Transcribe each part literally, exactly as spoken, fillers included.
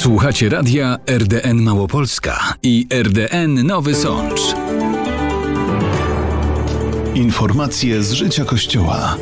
Słuchacie radia R D N Małopolska i R D N Nowy Sącz. Informacje z życia Kościoła.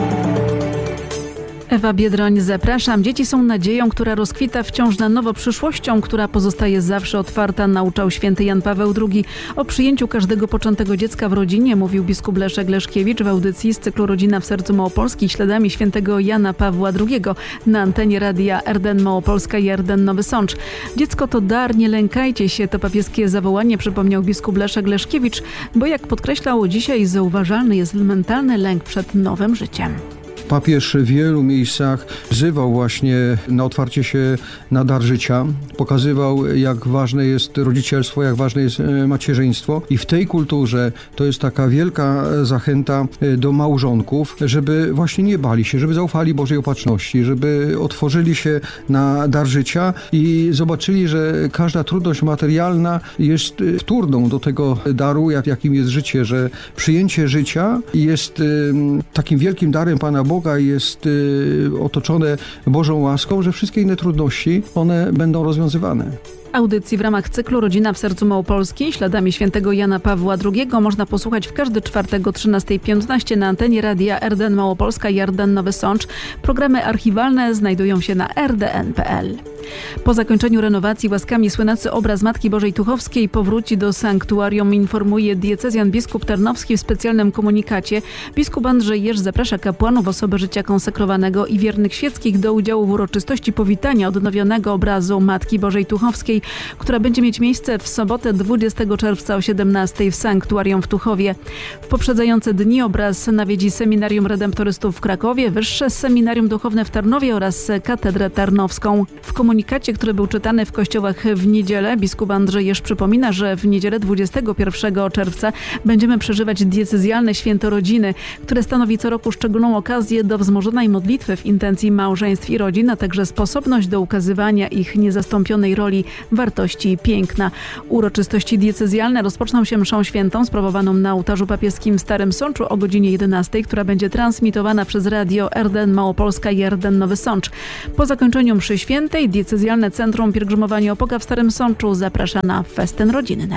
Ewa Biedroń, zapraszam. Dzieci są nadzieją, która rozkwita wciąż na nowo, przyszłością, która pozostaje zawsze otwarta, nauczał święty Jan Paweł drugi. O przyjęciu każdego poczętego dziecka w rodzinie mówił biskup Leszek Leszkiewicz w audycji z cyklu Rodzina w sercu Małopolski śladami świętego Jana Pawła drugiego na antenie radia R D N Małopolska i R D N Nowy Sącz. Dziecko to dar, nie lękajcie się, to papieskie zawołanie, przypomniał biskup Leszek Leszkiewicz, bo jak podkreślał dzisiaj, zauważalny jest mentalny lęk przed nowym życiem. Papież w wielu miejscach wzywał właśnie na otwarcie się na dar życia, pokazywał, jak ważne jest rodzicielstwo, jak ważne jest macierzyństwo i w tej kulturze to jest taka wielka zachęta do małżonków, żeby właśnie nie bali się, żeby zaufali Bożej opatrzności, żeby otworzyli się na dar życia i zobaczyli, że każda trudność materialna jest wtórną do tego daru, jakim jest życie, że przyjęcie życia jest takim wielkim darem Pana Boga, Boga jest y, otoczone Bożą łaską, że wszystkie inne trudności, one będą rozwiązywane. Audycji w ramach cyklu Rodzina w sercu Małopolski śladami świętego Jana Pawła drugiego można posłuchać w każdy czwartek o trzynasta piętnaście na antenie radia R D N Małopolska i R D N Nowy Sącz. Programy archiwalne znajdują się na r d n kropka p l. Po zakończeniu renowacji łaskami słynący obraz Matki Bożej Tuchowskiej powróci do sanktuarium, informuje diecezjan biskup Tarnowski w specjalnym komunikacie. Biskup Andrzej Jerz zaprasza kapłanów, osoby życia konsekrowanego i wiernych świeckich do udziału w uroczystości powitania odnowionego obrazu Matki Bożej Tuchowskiej, która będzie mieć miejsce w sobotę dwudziestego czerwca o siedemnastej w sanktuarium w Tuchowie. W poprzedzające dni obraz nawiedzi Seminarium Redemptorystów w Krakowie, Wyższe Seminarium Duchowne w Tarnowie oraz Katedrę Tarnowską. W komunikacie, który był czytany w kościołach w niedzielę, biskup Andrzej Jerz przypomina, że w niedzielę dwudziestego pierwszego czerwca będziemy przeżywać diecezjalne święto rodziny, które stanowi co roku szczególną okazję do wzmożonej modlitwy w intencji małżeństw i rodzin, a także sposobność do ukazywania ich niezastąpionej roli wartości i piękna. Uroczystości diecezjalne rozpoczną się mszą świętą sprawowaną na ołtarzu papieskim w Starym Sączu o godzinie jedenastej, która będzie transmitowana przez radio R D N Małopolska i R D N Nowy Sącz. Po zakończeniu mszy świętej diecezjalne Centrum Pielgrzymowania Opoka w Starym Sączu zaprasza na festyn rodzinny.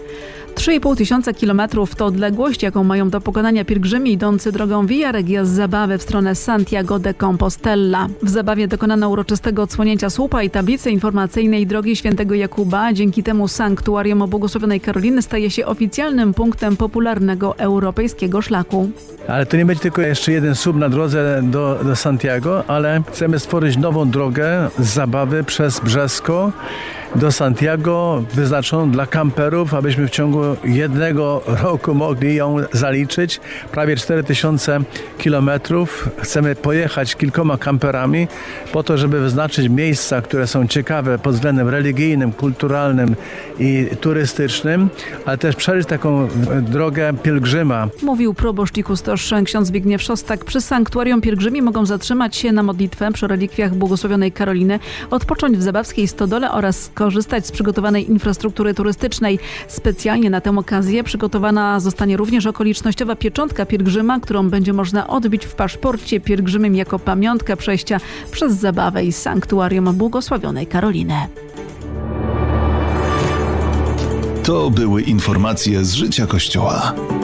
trzy i pół tysiąca kilometrów to odległość, jaką mają do pokonania pielgrzymi idący drogą Via Regia z Zabawy w stronę Santiago de Compostela. W Zabawie dokonano uroczystego odsłonięcia słupa i tablicy informacyjnej drogi Świętego Jakuba. Dzięki temu sanktuarium Błogosławionej Karoliny staje się oficjalnym punktem popularnego europejskiego szlaku. Ale to nie będzie tylko jeszcze jeden słup na drodze do, do Santiago, ale chcemy stworzyć nową drogę z Zabawy przez Brzesko do Santiago, wyznaczoną dla kamperów, abyśmy w ciągu jednego roku mogli ją zaliczyć. Prawie cztery tysiące kilometrów. Chcemy pojechać kilkoma kamperami po to, żeby wyznaczyć miejsca, które są ciekawe pod względem religijnym, kulturalnym i turystycznym, ale też przeżyć taką drogę pielgrzyma. Mówił proboszcz i kustosz ksiądz Zbigniew Szostak. Przy sanktuarium pielgrzymi mogą zatrzymać się na modlitwę przy relikwiach Błogosławionej Karoliny, odpocząć w Zabawskiej Stodole oraz korzystać z przygotowanej infrastruktury turystycznej. Specjalnie na tę okazję przygotowana zostanie również okolicznościowa pieczątka pielgrzyma, którą będzie można odbić w paszporcie pielgrzymim jako pamiątkę przejścia przez Zabawę i sanktuarium Błogosławionej Karoliny. To były informacje z życia Kościoła.